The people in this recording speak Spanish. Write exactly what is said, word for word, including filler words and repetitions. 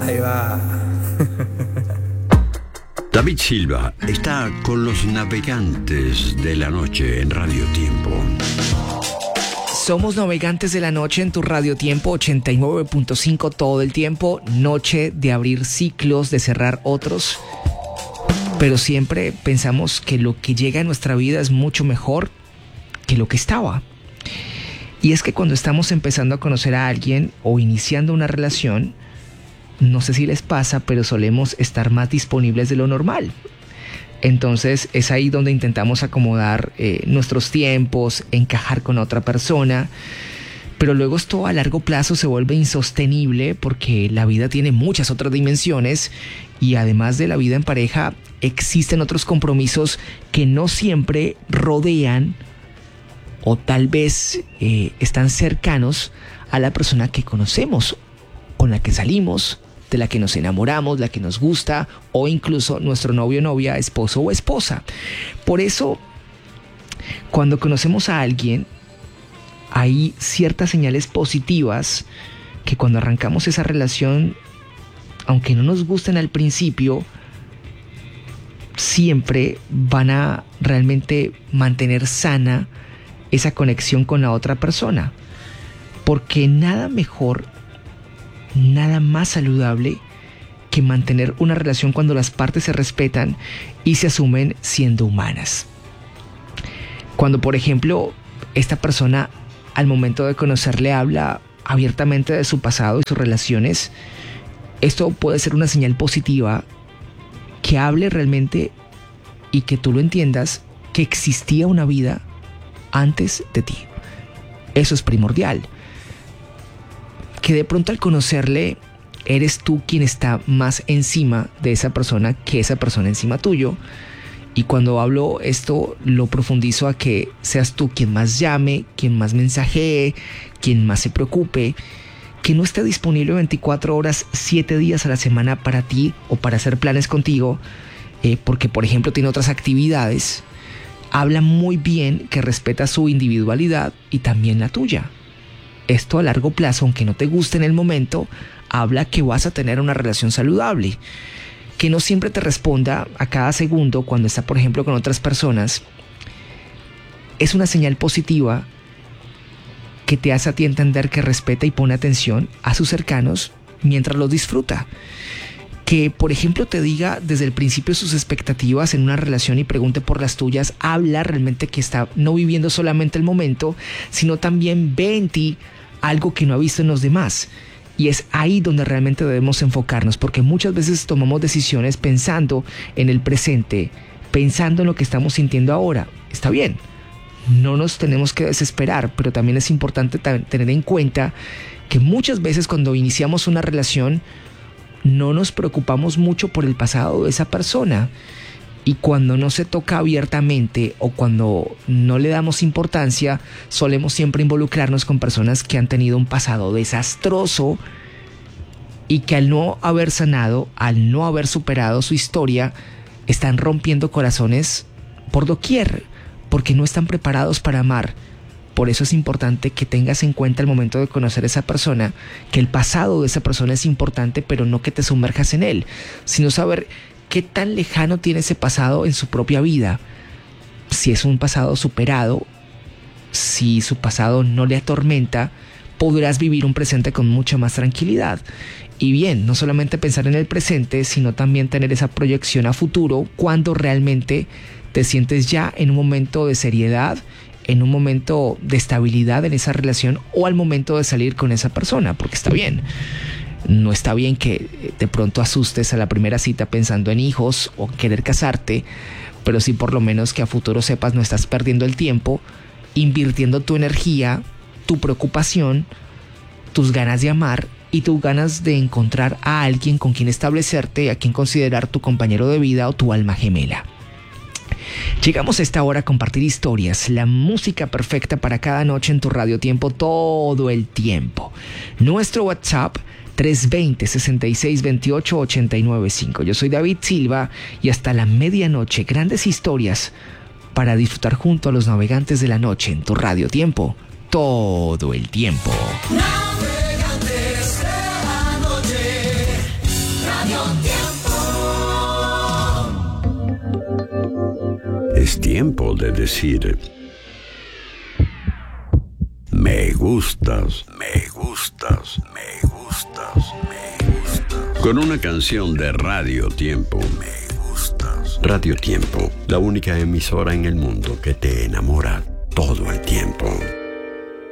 Ahí va. David Silva está con los navegantes de la noche en Radio Tiempo. Somos navegantes de la noche en tu Radio Tiempo ochenta y nueve punto cinco todo el tiempo. Noche de abrir ciclos, de cerrar otros. Pero siempre pensamos que lo que llega a nuestra vida es mucho mejor que lo que estaba. Y es que cuando estamos empezando a conocer a alguien o iniciando una relación, no sé si les pasa, pero solemos estar más disponibles de lo normal. Entonces es ahí donde intentamos acomodar eh, nuestros tiempos, encajar con otra persona. Pero luego esto a largo plazo se vuelve insostenible porque la vida tiene muchas otras dimensiones y además de la vida en pareja existen otros compromisos que no siempre rodean o tal vez eh, están cercanos a la persona que conocemos, con la que salimos, de la que nos enamoramos, la que nos gusta, o incluso nuestro novio, novia, esposo o esposa. Por eso, cuando conocemos a alguien, hay ciertas señales positivas que cuando arrancamos esa relación, aunque no nos gusten al principio, siempre van a realmente mantener sana esa conexión con la otra persona. Porque nada mejor, nada más saludable que mantener una relación cuando las partes se respetan y se asumen siendo humanas. Cuando, por ejemplo, esta persona al momento de conocerle habla abiertamente de su pasado y sus relaciones, esto puede ser una señal positiva que hable realmente y que tú lo entiendas que existía una vida antes de ti. Eso es primordial. Que de pronto al conocerle eres tú quien está más encima de esa persona que esa persona encima tuyo. Y cuando hablo esto lo profundizo a que seas tú quien más llame, quien más mensajee, quien más se preocupe, que no esté disponible veinticuatro horas, siete días a la semana para ti o para hacer planes contigo, eh, porque por ejemplo tiene otras actividades. Habla muy bien que respeta su individualidad y también la tuya. Esto a largo plazo, aunque no te guste en el momento, habla que vas a tener una relación saludable. Que no siempre te responda a cada segundo cuando está, por ejemplo, con otras personas, es una señal positiva que te hace a ti entender que respeta y pone atención a sus cercanos mientras los disfruta. Que, por ejemplo, te diga desde el principio sus expectativas en una relación y pregunte por las tuyas, habla realmente que está no viviendo solamente el momento, sino también ve en ti algo que no ha visto en los demás. Y es ahí donde realmente debemos enfocarnos, porque muchas veces tomamos decisiones pensando en el presente, pensando en lo que estamos sintiendo ahora. Está bien, no nos tenemos que desesperar, pero también es importante tener en cuenta que muchas veces cuando iniciamos una relación no nos preocupamos mucho por el pasado de esa persona. Y cuando no se toca abiertamente o cuando no le damos importancia, solemos siempre involucrarnos con personas que han tenido un pasado desastroso y que al no haber sanado, al no haber superado su historia, están rompiendo corazones por doquier, porque no están preparados para amar. Por eso es importante que tengas en cuenta al momento de conocer a esa persona, que el pasado de esa persona es importante, pero no que te sumerjas en él, sino saber qué tan lejano tiene ese pasado en su propia vida. Si es un pasado superado, si su pasado no le atormenta, podrás vivir un presente con mucha más tranquilidad. Y bien, no solamente pensar en el presente, sino también tener esa proyección a futuro cuando realmente te sientes ya en un momento de seriedad, en un momento de estabilidad en esa relación o al momento de salir con esa persona, porque está bien. No está bien que de pronto asustes a la primera cita pensando en hijos o querer casarte, pero sí por lo menos que a futuro sepas no estás perdiendo el tiempo, invirtiendo tu energía, tu preocupación, tus ganas de amar y tus ganas de encontrar a alguien con quien establecerte, a quien considerar tu compañero de vida o tu alma gemela. Llegamos a esta hora a compartir historias, la música perfecta para cada noche en tu Radio Tiempo todo el tiempo. Nuestro WhatsApp tres dos cero, seis seis dos ocho, ocho nueve cinco. Yo soy David Silva y hasta la medianoche grandes historias para disfrutar junto a los navegantes de la noche en tu Radio Tiempo todo el tiempo. Navegantes de la noche. Es tiempo de decir: me gustas, me gustas, me gustas, me gustas. Con una canción de Radio Tiempo. Me gustas. Radio Tiempo, la única emisora en el mundo que te enamora todo el tiempo.